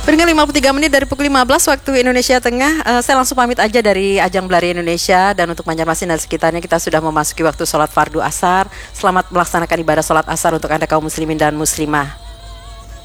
Dengan 53 menit dari pukul 15 waktu Indonesia Tengah, saya langsung pamit aja dari Ajang Belari Indonesia. Dan untuk Banjarmasin dan sekitarnya, kita sudah memasuki waktu sholat fardu asar. Selamat melaksanakan ibadah sholat asar untuk Anda kaum muslimin dan muslimah.